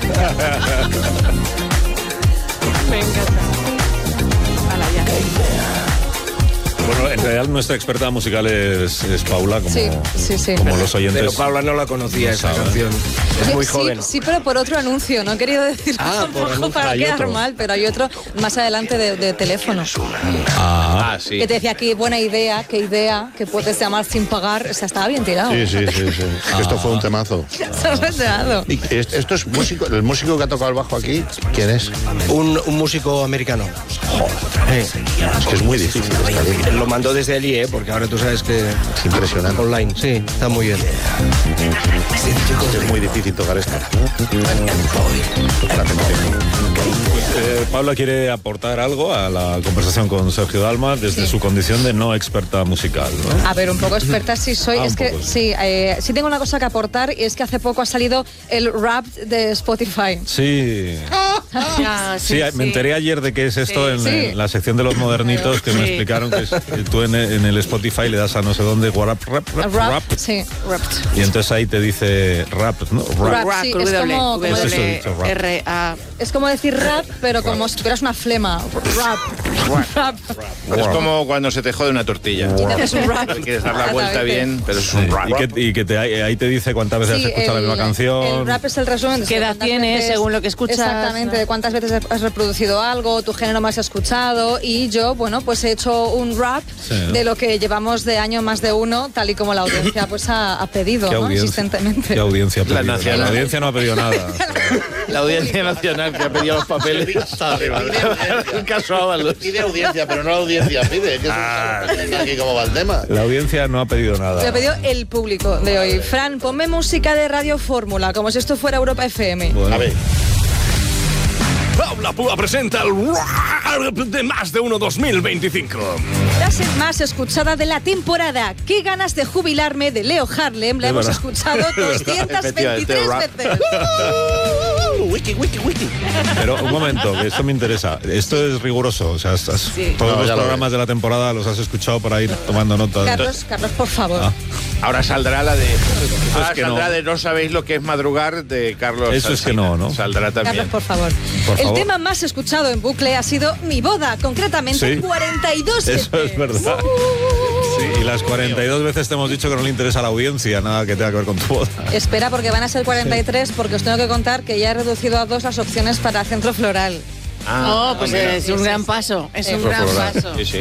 Me encanta. Hala, ya. Bueno, en realidad nuestra experta musical es Paula, como, sí. como los oyentes. Pero Paula no la conocía esa canción. Es muy joven. Sí, pero por otro anuncio, no he querido decir tampoco para quedar mal, pero hay otro más adelante de teléfono. Sí. Que te decía qué buena idea, que puedes llamar sin pagar, o sea, estaba bien tirado. Sí. Esto fue un temazo. Se lo he enterado. Y esto es músico, el músico que ha tocado el bajo aquí, ¿quién es? Un músico americano. Es que es muy difícil esta letra. Lo mandó desde allí, porque ahora tú sabes que... Es impresionante. Online, sí, está muy bien. Es muy difícil tocar esto. Paula quiere aportar algo a la conversación con Sergio Dalma desde su condición de no experta musical, ¿no? A ver, un poco experta sí soy. Es que sí tengo una cosa que aportar, y es que hace poco ha salido el rap de Spotify. Sí. Sí, me enteré ayer de qué es esto en la sección de los modernitos, que me explicaron que tú en el Spotify le das a no sé dónde rap. Sí, rap. Y entonces ahí te dice rap, ¿no? Rap, sí, es como R-A. es como decir rap, pero como si tuvieras una flema. Rap. Es como cuando se te jode una tortilla. Y te haces un rap. Quieres dar la vuelta bien, pero es un rap. Y que ahí te dice cuántas veces has escuchado la misma canción. El rap es el resumen de ¿Qué edad tienes según lo que escuchas? Exactamente, de cuántas veces has reproducido algo, tu género más escuchado. Y yo, bueno, pues he hecho un rap de lo que llevamos de año más de uno, tal y como la audiencia pues ha pedido, ¿no? Insistentemente. ¿Qué audiencia ha pedido? La nacional. La audiencia no ha pedido nada. La Audiencia Nacional, que ha pedido los papeles. El caso Ábalos. Pide audiencia, pero no la audiencia pide. Que es aquí como va el tema. La audiencia no ha pedido nada. Lo ha pedido el público de hoy. Fran, ponme música de Radio Fórmula, como si esto fuera Europa FM. Bueno. A ver. Paula Púa presenta el rap de Más de Uno 2025. Frase más escuchada de la temporada. Qué ganas de jubilarme, de Leo Harlem. La hemos escuchado 223 veces. Wiki. Pero un momento, que esto me interesa. Esto es riguroso. O sea, todos los programas de la temporada los has escuchado para ir tomando nota. Carlos, por favor. Ahora saldrá la de... que saldrá no. de No sabéis lo que es madrugar, de Carlos. Eso es que no. Saldrá también. Carlos, por favor. Por El favor. tema más escuchado en bucle ha sido Mi boda, concretamente 42 veces. Eso es verdad. Sí, y las 42 veces te hemos dicho que no le interesa a la audiencia nada que tenga que ver con tu boda. Espera, porque van a ser 43, porque os tengo que contar que ya he reducido a 2 las opciones para centro floral. Pues es un gran paso. Es un gran paso. Sí.